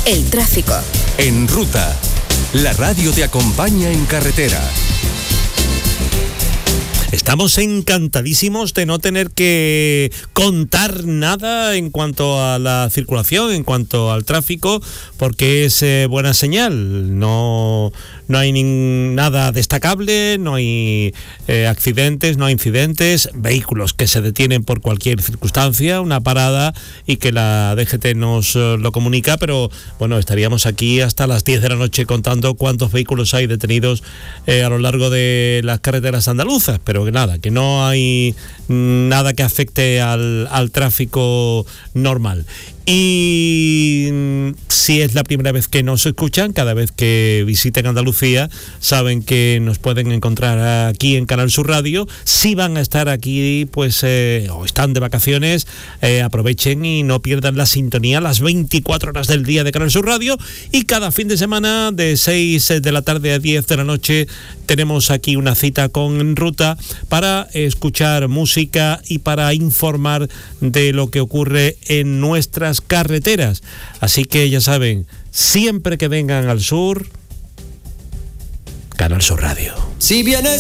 El tráfico. En Ruta, la radio te acompaña en carretera. Estamos encantadísimos de no tener que contar nada en cuanto a la circulación, en cuanto al tráfico, porque es buena señal. No hay nada destacable, no hay accidentes, no hay incidentes, vehículos que se detienen por cualquier circunstancia, una parada y que la DGT nos lo comunica, pero bueno, estaríamos aquí hasta las 10 de la noche contando cuántos vehículos hay detenidos a lo largo de las carreteras andaluzas, pero que nada, que no hay nada que afecte al tráfico normal. Y si es la primera vez que nos escuchan, cada vez que visiten Andalucía, saben que nos pueden encontrar aquí en Canal Sur Radio. Si van a estar aquí, pues, o están de vacaciones, aprovechen y no pierdan la sintonía las 24 horas del día de Canal Sur Radio. Y cada fin de semana, de 6 de la tarde a 10 de la noche, tenemos aquí una cita con En Ruta para escuchar música y para informar de lo que ocurre en nuestras carreteras. Así que ya saben, siempre que vengan al sur, Canal Sur Radio. Si vienes